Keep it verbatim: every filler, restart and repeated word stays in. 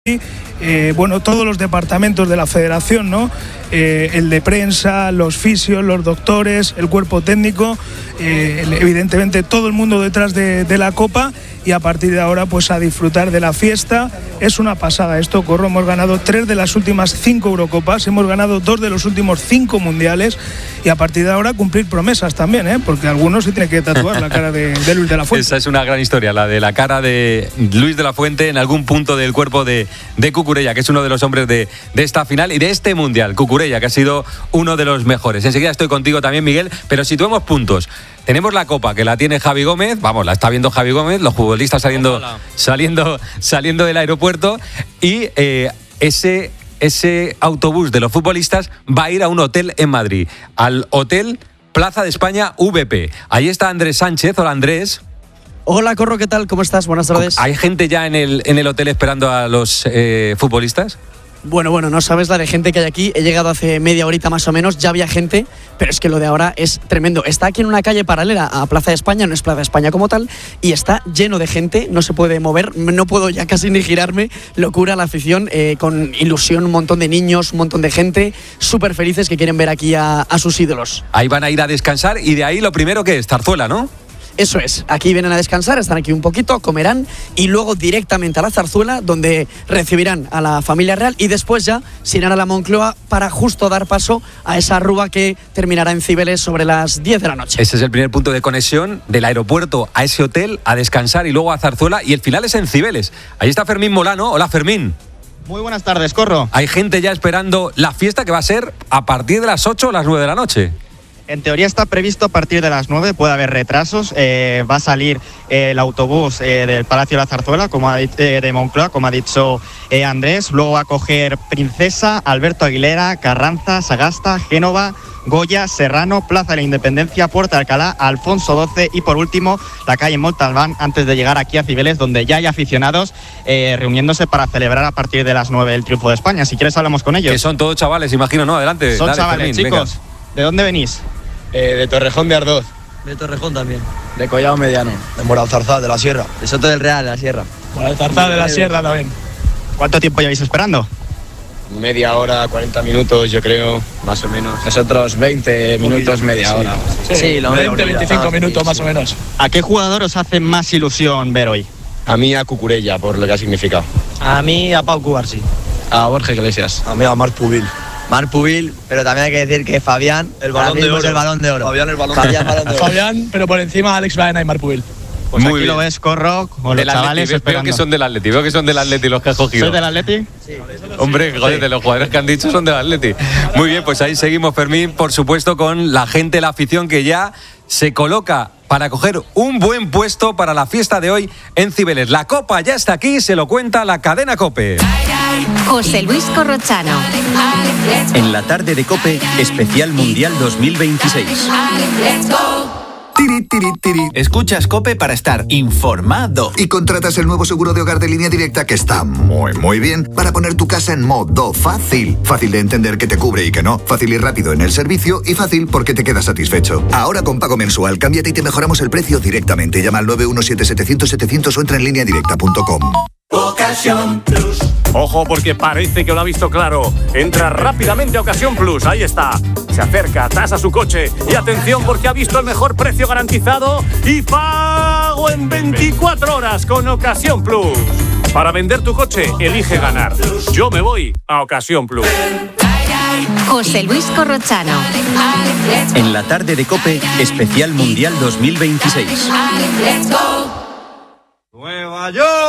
Eh, bueno, todos los departamentos de la federación, ¿no? Eh, el de prensa, los fisios, los doctores, el cuerpo técnico, eh, evidentemente todo el mundo detrás de, de la Copa, y a partir de ahora pues a disfrutar de la fiesta. Es una pasada esto, Corro, hemos ganado tres de las últimas cinco Eurocopas, hemos ganado dos de los últimos cinco mundiales, y a partir de ahora cumplir promesas también, ¿eh? Porque algunos se tienen que tatuar la cara de, de Luis de la Fuente. Esa es una gran historia, la de la cara de Luis de la Fuente en algún punto del cuerpo de, de Cucurella, que es uno de los hombres de, de esta final y de este mundial. Cucurella, que ha sido uno de los mejores. Enseguida estoy contigo también, Miguel, pero situemos puntos. Tenemos la Copa, que la tiene Javi Gómez, vamos, la está viendo Javi Gómez, los futbolistas saliendo, saliendo, saliendo del aeropuerto, y eh, ese, ese autobús de los futbolistas va a ir a un hotel en Madrid, al Hotel Plaza de España V P. Ahí está Andrés Sánchez. Hola, Andrés. Hola, Corro, ¿qué tal? ¿Cómo estás? Buenas tardes. ¿Hay gente ya en el, en el hotel esperando a los eh, futbolistas? Bueno, bueno, no sabes la de gente que hay aquí. He llegado hace media horita más o menos, ya había gente, pero es que lo de ahora es tremendo. Está aquí en una calle paralela a Plaza de España, no es Plaza de España como tal, y está lleno de gente, no se puede mover, no puedo ya casi ni girarme. Locura la afición, eh, con ilusión, un montón de niños, un montón de gente, súper felices que quieren ver aquí a, a sus ídolos. Ahí van a ir a descansar, y de ahí lo primero que es Zarzuela, ¿no? Eso es, aquí vienen a descansar, están aquí un poquito, comerán y luego directamente a la Zarzuela, donde recibirán a la familia real, y después ya se irán a la Moncloa para justo dar paso a esa rúa que terminará en Cibeles sobre las diez de la noche. Ese es el primer punto de conexión del aeropuerto a ese hotel, a descansar, y luego a Zarzuela, y el final es en Cibeles. Ahí está Fermín Molano. Hola, Fermín. Muy buenas tardes, Corro. Hay gente ya esperando la fiesta, que va a ser a partir de las ocho o las nueve de la noche. En teoría está previsto a partir de las nueve, puede haber retrasos. Eh, va a salir eh, el autobús eh, del Palacio de la Zarzuela, como ha dicho, eh, de Moncloa, como ha dicho eh, Andrés. Luego va a coger Princesa, Alberto Aguilera, Carranza, Sagasta, Génova, Goya, Serrano, Plaza de la Independencia, Puerta de Alcalá, Alfonso doce y por último la calle Montalbán, antes de llegar aquí a Cibeles, donde ya hay aficionados eh, reuniéndose para celebrar a partir de las nueve el triunfo de España. Si quieres hablamos con ellos. Que son todos chavales, imagino, ¿no? Adelante. Son Dale, chavales, Fermín, chicos. venga. ¿De dónde venís? Eh, de Torrejón de Ardoz. De Torrejón también. De Collado Mediano. De Moralzarzal, de la Sierra. De Soto del Real, de la Sierra. Moralzarzal, de la Sierra también. ¿Cuánto tiempo lleváis esperando? Media hora, cuarenta minutos, yo creo, más o menos. Nosotros veinte minutos, media hora. Sí, sí, lo veinte, veinticinco minutos más o menos. ¿A qué jugador os hace más ilusión ver hoy? A mí a Cucurella, por lo que ha significado. A mí a Pau Cubarsi. A Borja Iglesias. A mí a Marc Pubil. Marc Pubil, pero también hay que decir que Fabián, el balón de oro. Es el balón de oro. Fabián el balón Fabián, balón de oro. Fabián, pero por encima Alex Baena y Marc Pubil. Pues Muy aquí bien. lo ves, Corro, con los Del chavales Atleti, veo que son del Atleti, veo que son del Atleti los que has cogido. ¿Sois del Atleti? Sí. Hombre, joder, de los jugadores que han dicho son del Atleti. Muy bien, pues ahí seguimos, Fermín, por supuesto, con la gente, la afición que ya se coloca para coger un buen puesto para la fiesta de hoy en Cibeles. La Copa ya está aquí, se lo cuenta la cadena COPE. José Luis Corrochano. En la tarde de COPE, especial Mundial dos mil veintiséis. Tiri, tiri, tiri. Escuchas COPE para estar informado. Y contratas el nuevo seguro de hogar de Línea Directa, que está muy, muy bien, para poner tu casa en modo fácil. Fácil de entender que te cubre y que no. Fácil y rápido en el servicio, y fácil porque te quedas satisfecho. Ahora con pago mensual, cámbiate y te mejoramos el precio directamente. Llama al nueve uno siete setecientos setecientos o entra en línea directa punto com. Ocasión Plus. Ojo, porque parece que lo ha visto claro. Entra rápidamente a Ocasión Plus, ahí está. Se acerca, tasa su coche y atención, porque ha visto el mejor precio garantizado y pago en veinticuatro horas con Ocasión Plus. Para vender tu coche, elige ganar. Yo me voy a Ocasión Plus. José Luis Corrochano. En la tarde de COPE, especial Mundial dos mil veintiséis. Nueva York.